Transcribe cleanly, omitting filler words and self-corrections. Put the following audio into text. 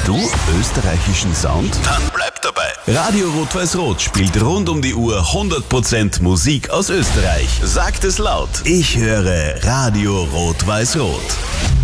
Du österreichischen Sound? Dann bleib dabei. Radio Rot-Weiß-Rot spielt rund um die Uhr 100% Musik aus Österreich. Sagt es laut. Ich höre Radio Rot-Weiß-Rot.